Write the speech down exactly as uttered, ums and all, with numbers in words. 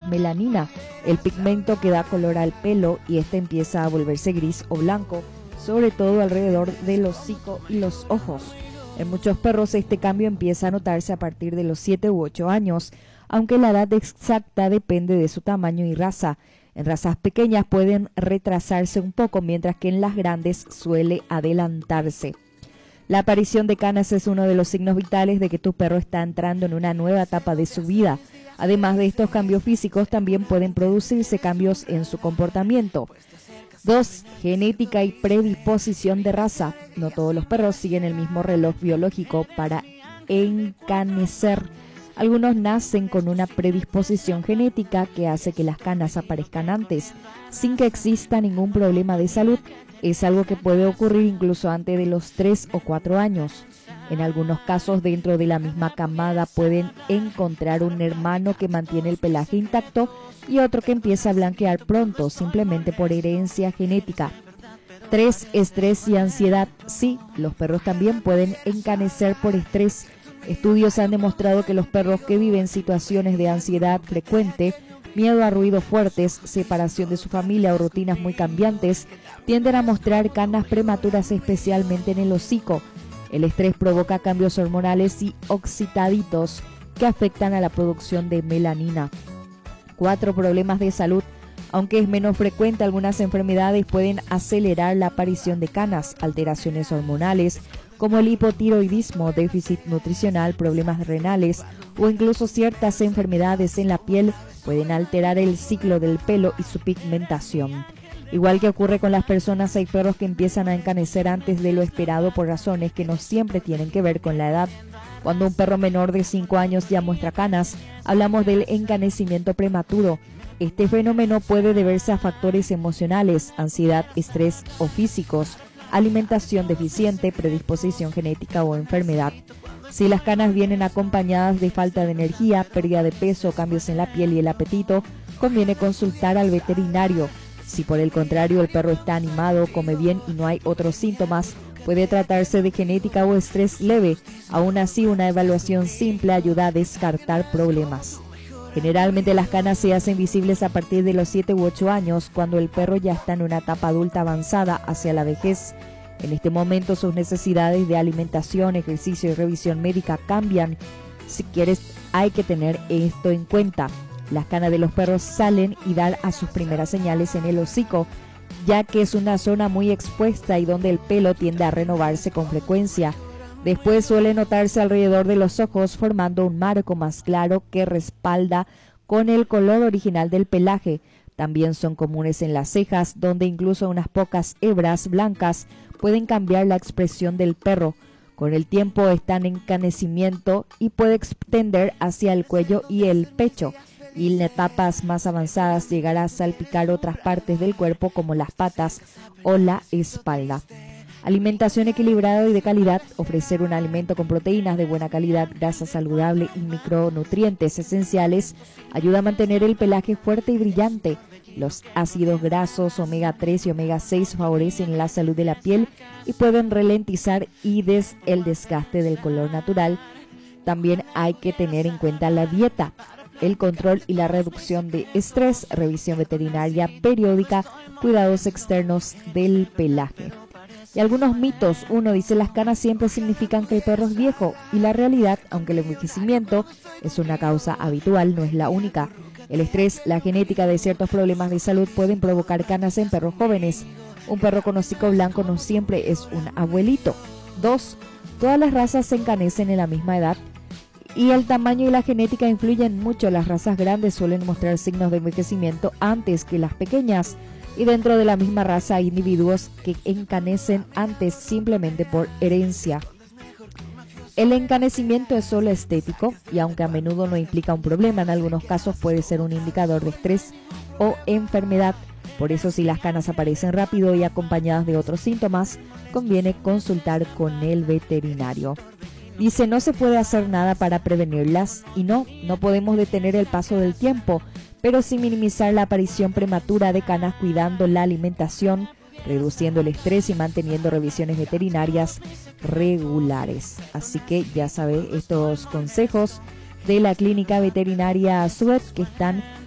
melanina, el pigmento que da color al pelo, y este empieza a volverse gris o blanco, sobre todo alrededor del hocico y los ojos. En muchos perros este cambio empieza a notarse a partir de los siete u ocho años, aunque la edad exacta depende de su tamaño y raza. En razas pequeñas pueden retrasarse un poco, mientras que en las grandes suele adelantarse. La aparición de canas es uno de los signos vitales de que tu perro está entrando en una nueva etapa de su vida. Además de estos cambios físicos, también pueden producirse cambios en su comportamiento. dos. Genética y predisposición de raza. No todos los perros siguen el mismo reloj biológico para encanecer. Algunos nacen con una predisposición genética que hace que las canas aparezcan antes, sin que exista ningún problema de salud. Es algo que puede ocurrir incluso antes de los tres o cuatro años. En algunos casos, dentro de la misma camada pueden encontrar un hermano que mantiene el pelaje intacto y otro que empieza a blanquear pronto, simplemente por herencia genética. tres. Estrés y ansiedad. Sí, los perros también pueden encanecer por estrés. Estudios han demostrado que los perros que viven situaciones de ansiedad frecuente, miedo a ruidos fuertes, separación de su familia o rutinas muy cambiantes, tienden a mostrar canas prematuras, especialmente en el hocico. El estrés provoca cambios hormonales y oxidaditos que afectan a la producción de melanina. cuatro. Problemas de salud. Aunque es menos frecuente, algunas enfermedades pueden acelerar la aparición de canas, alteraciones hormonales, como el hipotiroidismo, déficit nutricional, problemas renales o incluso ciertas enfermedades en la piel pueden alterar el ciclo del pelo y su pigmentación. Igual que ocurre con las personas, hay perros que empiezan a encanecer antes de lo esperado por razones que no siempre tienen que ver con la edad. Cuando un perro menor de cinco años ya muestra canas, hablamos del encanecimiento prematuro. Este fenómeno puede deberse a factores emocionales, ansiedad, estrés o físicos, alimentación deficiente, predisposición genética o enfermedad. Si las canas vienen acompañadas de falta de energía, pérdida de peso, cambios en la piel y el apetito, conviene consultar al veterinario. Si por el contrario el perro está animado, come bien y no hay otros síntomas, puede tratarse de genética o estrés leve. Aún así, una evaluación simple ayuda a descartar problemas. Generalmente las canas se hacen visibles a partir de los siete u ocho años, cuando el perro ya está en una etapa adulta avanzada hacia la vejez. En este momento sus necesidades de alimentación, ejercicio y revisión médica cambian. Si quieres, hay que tener esto en cuenta. Las canas de los perros salen y dan a sus primeras señales en el hocico, ya que es una zona muy expuesta y donde el pelo tiende a renovarse con frecuencia. Después suele notarse alrededor de los ojos, formando un marco más claro que respalda con el color original del pelaje. También son comunes en las cejas, donde incluso unas pocas hebras blancas pueden cambiar la expresión del perro. Con el tiempo están en encanecimiento y puede extender hacia el cuello y el pecho. Y en etapas más avanzadas llegará a salpicar otras partes del cuerpo como las patas o la espalda. Alimentación equilibrada y de calidad. Ofrecer un alimento con proteínas de buena calidad, grasa saludable y micronutrientes esenciales ayuda a mantener el pelaje fuerte y brillante. Los ácidos grasos omega tres y omega seis favorecen la salud de la piel y pueden ralentizar y des el desgaste del color natural. También hay que tener en cuenta la dieta, el control y la reducción de estrés, revisión veterinaria periódica, cuidados externos del pelaje. Y algunos mitos. Uno dice: las canas siempre significan que el perro es viejo, y la realidad, aunque el envejecimiento es una causa habitual, no es la única. El estrés, la genética de ciertos problemas de salud pueden provocar canas en perros jóvenes. Un perro con hocico blanco no siempre es un abuelito. Dos. Todas las razas se encanecen en la misma edad, y el tamaño y la genética influyen mucho. Las razas grandes suelen mostrar signos de envejecimiento antes que las pequeñas, y dentro de la misma raza hay individuos que encanecen antes simplemente por herencia. El encanecimiento es solo estético, y aunque a menudo no implica un problema, en algunos casos puede ser un indicador de estrés o enfermedad. Por eso, si las canas aparecen rápido y acompañadas de otros síntomas, conviene consultar con el veterinario. Dice: no se puede hacer nada para prevenirlas, y no, no podemos detener el paso del tiempo, pero sí minimizar la aparición prematura de canas cuidando la alimentación, reduciendo el estrés y manteniendo revisiones veterinarias regulares. Así que ya sabe, estos consejos de la clínica veterinaria Suet, que están